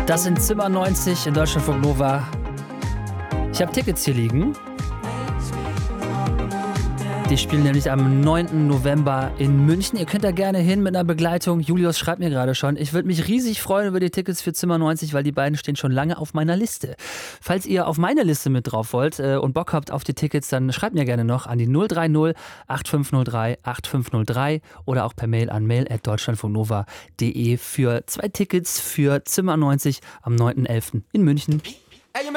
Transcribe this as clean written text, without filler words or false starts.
Das sind Zimmer 90 in Deutschlandfunk Nova. Ich habe Tickets hier liegen. Die spielen nämlich am 9. November in München. Ihr könnt da gerne hin mit einer Begleitung. Julius schreibt mir gerade schon. Ich würde mich riesig freuen über die Tickets für Zimmer 90, weil die beiden stehen schon lange auf meiner Liste. Falls ihr auf meine Liste mit drauf wollt und Bock habt auf die Tickets, dann schreibt mir gerne noch an die 030 8503 8503 oder auch per Mail an mail@deutschlandfunknova.de für 2 Tickets für Zimmer 90 am 9.11. in München.